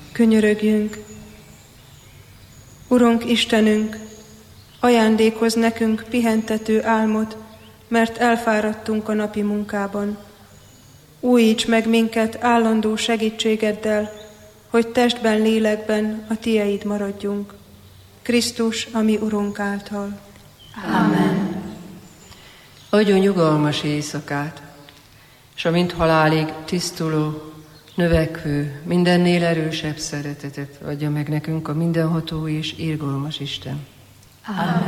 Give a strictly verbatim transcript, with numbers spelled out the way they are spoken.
könyörögjünk. Urunk Istenünk, ajándékozz nekünk pihentető álmot, mert elfáradtunk a napi munkában. Újíts meg minket állandó segítségeddel, hogy testben, lélekben a Tieid maradjunk. Krisztus, a mi Urunk által. Amen. Adjon nyugalmas éjszakát, és a mint halálig tisztuló, növekvő, mindennél erősebb szeretetet adja meg nekünk a mindenható és irgalmas Isten. Amen.